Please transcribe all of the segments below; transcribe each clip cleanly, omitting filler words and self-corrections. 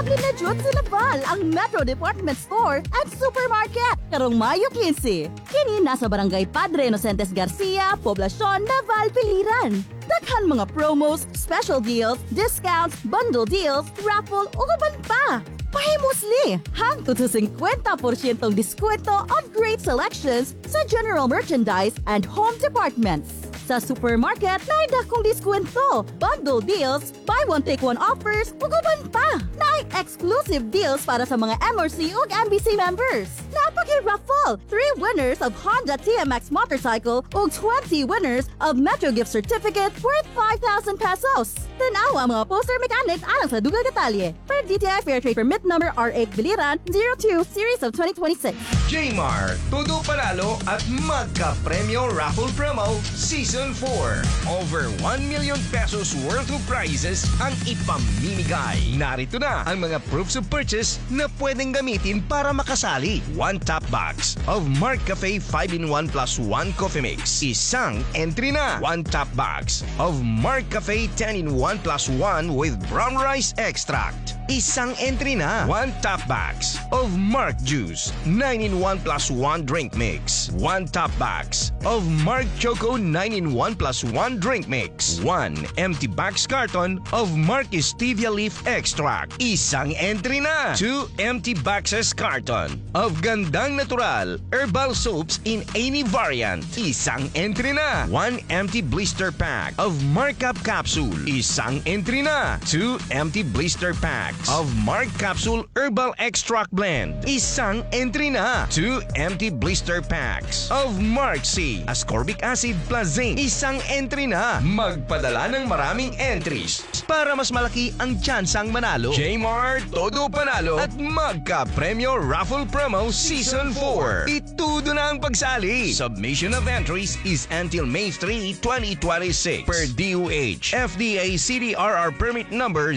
Maglin na jud sa Naval ang Metro Department Store at Supermarket karong Mayo 15. Kini nasa Barangay Padre Inocentes Garcia, Poblacion, Naval, Piliran. Daghan mga promos, special deals, discounts, bundle deals, raffle ug uban pa. Pahimusli! Hangtod sa 50% diskwento on great selections sa general merchandise and home departments. Sa supermarket, naay dakong diskwento, bundle deals, buy one take one offers, ug uban pa. Naay exclusive deals para sa mga MRC ug MBC members. Napaki-raffle! 3 winners of Honda TMX motorcycle ug 20 winners of Metro gift certificate worth 5,000 pesos. Tanawa ang mga poster mechanics alang sa dugang detalye. Per DTI Fair Trade Permit Number R8 Biliran 02 Series of 2026. Jmar, Todo Panalo at Magka-Premyo Raffle Promo Season 4. Over 1 million pesos worth of prizes ang ipamimigay. Narito na ang mga proofs of purchase na pwedeng gamitin para makasali. 1 top box of Mark Cafe 5-in-1 plus 1 coffee mix. Isang entry na. 1 top box of Mark Cafe 10-in-1 plus 1 with brown rice extract. Isang entry na. 1 top box of Mark Juice 9-in-1 plus 1 drink mix. 1 top box of Mark Choco 9-in-1 plus 1 drink mix. 1 empty box carton of Mark Stevia leaf extract. Isang entry na. 2 empty boxes carton of Gandang Natural herbal soaps in any variant. Isang entry na. 1 empty blister pack of Markup capsule. Isang entry na. 2 empty blister packs of Mark Capsule Herbal Extract Blend. Isang entry na. 2 empty blister packs of Mark C Ascorbic Acid plus Zinc. Isang entry na. Magpadala ng maraming entries para mas malaki ang tsansang manalo. Jmar, Todo Panalo at Magka-Premyo Raffle Promo Season 4. Itudo na ang pagsali. Submission of entries is until May 3, 2026 per DOH FDA CDRR Permit Number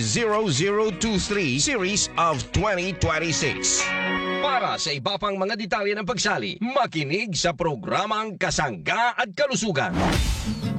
0023 Series of 2026. Para sa iba pang mga detalye ng pagsali, makinig sa programang Kasangga at Kalusugan.